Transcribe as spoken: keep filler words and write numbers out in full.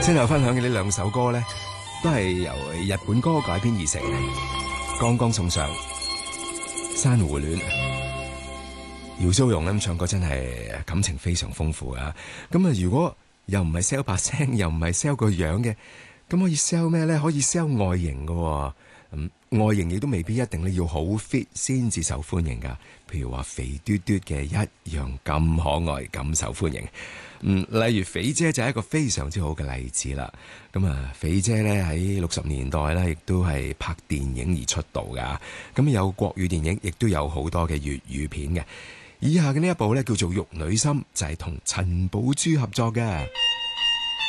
先頭分享嘅呢兩首歌咧，都係由日本歌改編而成嘅。剛剛送上《珊瑚戀》，姚蘇蓉咧唱歌真係感情非常豐富啊！咁啊，如果又唔係 sell 把聲，又唔係 sell 個樣嘅，咁可以 sell 咩咧？可以 sell 外形嘅，咁外形亦都未必一定咧要好 fit 先至受歡迎噶。譬如話肥嘟嘟嘅一樣咁可愛，咁受歡迎。嗯，例如肥姐就係一個非常之好嘅例子啦。咁啊，肥姐咧喺六十年代咧，亦都係拍電影而出道噶。咁有國語電影，亦都有好多嘅粵語片嘅。以下嘅呢一部咧叫做《玉女心》，就係同陳寶珠合作嘅。